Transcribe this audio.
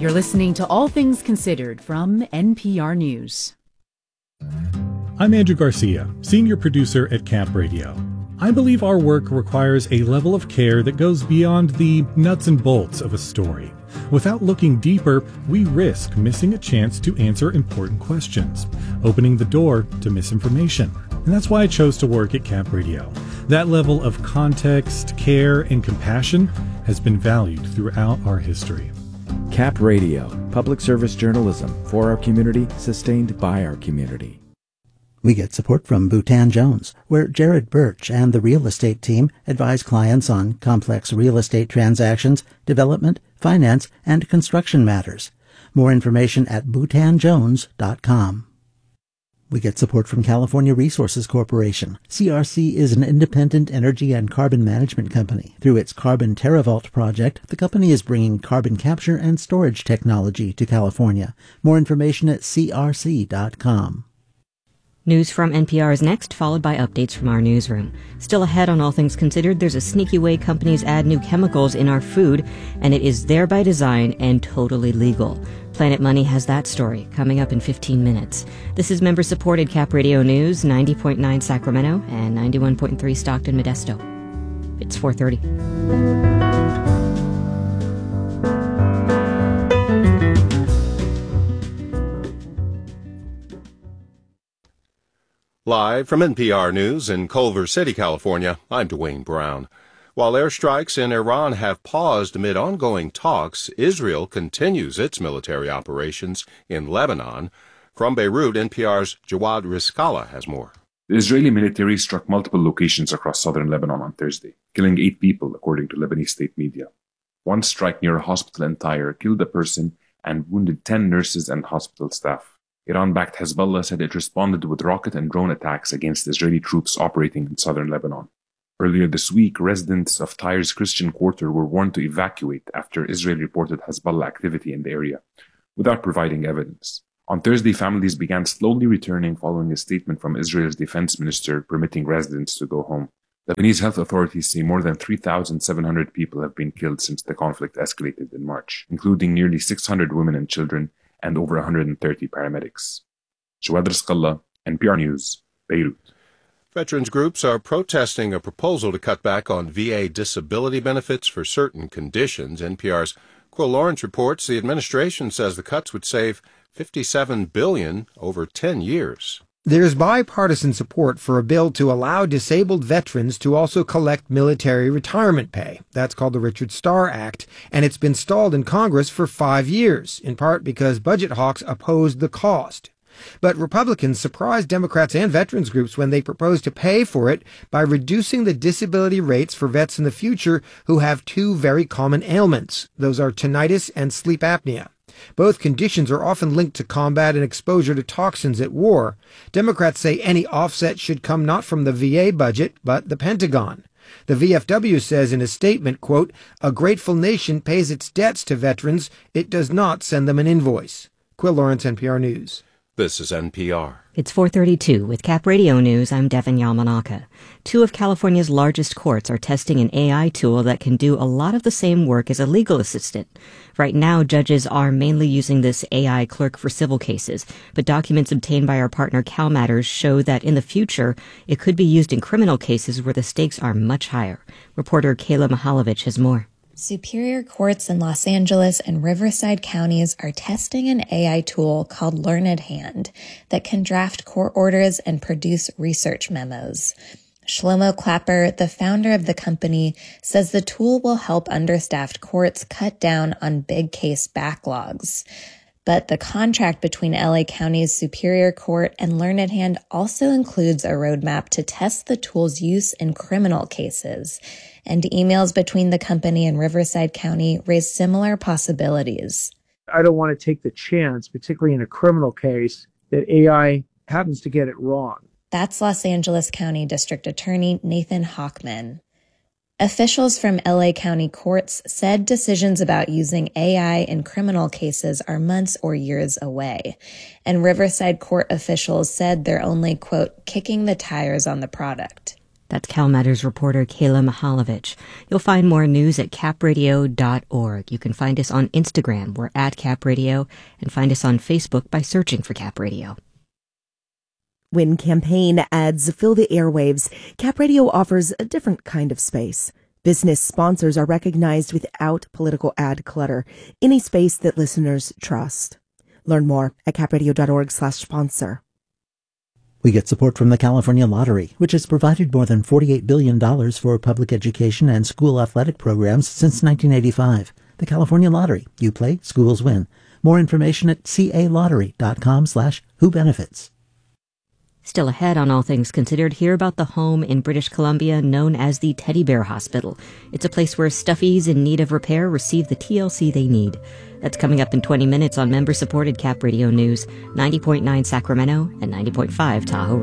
You're listening to All Things Considered from NPR News. I'm Andrew Garcia, senior producer at Camp Radio. I believe our work requires a level of care that goes beyond the nuts and bolts of a story. Without looking deeper, we risk missing a chance to answer important questions, opening the door to misinformation. And that's why I chose to work at Camp Radio. That level of context, care, and compassion has been valued throughout our history. Cap Radio, public service journalism for our community, sustained by our community. We get support from Bhutan Jones, where Jared Birch and the real estate team advise clients on complex real estate transactions, development, finance, and construction matters. More information at bhutanjones.com. We get support from California Resources Corporation. CRC is an independent energy and carbon management company. Through its Carbon TerraVault project, the company is bringing carbon capture and storage technology to California. More information at crc.com. News from NPR is next, followed by updates from our newsroom. Still ahead on All Things Considered, there's a sneaky way companies add new chemicals in our food, and it is there by design and totally legal. Planet Money has that story coming up in 15 minutes. This is member-supported Cap Radio News, 90.9 Sacramento and 91.3 Stockton Modesto. It's 4:30. Live from NPR News in Culver City, California, I'm Dwayne Brown. While airstrikes in Iran have paused amid ongoing talks, Israel continues its military operations in Lebanon. From Beirut, NPR's Jawad Rizkallah has more. The Israeli military struck multiple locations across southern Lebanon on Thursday, killing 8 people, according to Lebanese state media. One strike near a hospital in Tyre killed a person and wounded 10 nurses and hospital staff. Iran-backed Hezbollah said it responded with rocket and drone attacks against Israeli troops operating in southern Lebanon. Earlier this week, residents of Tyre's Christian Quarter were warned to evacuate after Israel reported Hezbollah activity in the area, without providing evidence. On Thursday, families began slowly returning following a statement from Israel's defense minister permitting residents to go home. Lebanese health authorities say more than 3,700 people have been killed since the conflict escalated in March, including nearly 600 women and children, and over 130 paramedics. Jawad Rizkallah, NPR News, Beirut. Veterans groups are protesting a proposal to cut back on VA disability benefits for certain conditions. NPR's Quill Lawrence reports the administration says the cuts would save $57 billion over 10 years. There's bipartisan support for a bill to allow disabled veterans to also collect military retirement pay. That's called the Richard Starr Act, and it's been stalled in Congress for 5 years, in part because budget hawks opposed the cost. But Republicans surprised Democrats and veterans groups when they proposed to pay for it by reducing the disability rates for vets in the future who have 2 very common ailments. Those are tinnitus and sleep apnea. Both conditions are often linked to combat and exposure to toxins at war. Democrats say any offset should come not from the VA budget, but the Pentagon. The VFW says in a statement, quote, "A grateful nation pays its debts to veterans. It does not send them an invoice." Quill Lawrence, NPR News. This is NPR. It's 4:32. With Cap Radio News, I'm Devin Yamanaka. 2 of California's largest courts are testing an AI tool that can do a lot of the same work as a legal assistant. Right now, judges are mainly using this AI clerk for civil cases, but documents obtained by our partner CalMatters show that in the future, it could be used in criminal cases where the stakes are much higher. Reporter Kayla Mihalovich has more. Superior courts in Los Angeles and Riverside counties are testing an AI tool called Learned Hand that can draft court orders and produce research memos. Shlomo Clapper, the founder of the company, says the tool will help understaffed courts cut down on big case backlogs. But the contract between LA County's Superior Court and Learned Hand also includes a roadmap to test the tool's use in criminal cases. And emails between the company and Riverside County raise similar possibilities. I don't want to take the chance, particularly in a criminal case, that AI happens to get it wrong. That's Los Angeles County District Attorney Nathan Hochman. Officials from LA County courts said decisions about using AI in criminal cases are months or years away. And Riverside court officials said they're only, quote, kicking the tires on the product. That's CalMatters reporter Kayla Mihalovich. You'll find more news at capradio.org. You can find us on Instagram. We're at Cap Radio, and find us on Facebook by searching for Cap Radio. When campaign ads fill the airwaves, Cap Radio offers a different kind of space. Business sponsors are recognized without political ad clutter, any space that listeners trust. Learn more at capradio.org/sponsor. We get support from the California Lottery, which has provided more than $48 billion for public education and school athletic programs since 1985. The California Lottery. You play, schools win. More information at calottery.com/whobenefits. Still ahead on All Things Considered, hear about the home in British Columbia known as the Teddy Bear Hospital. It's a place where stuffies in need of repair receive the TLC they need. That's coming up in 20 minutes on member-supported Cap Radio News, 90.9 Sacramento and 90.5 Tahoe.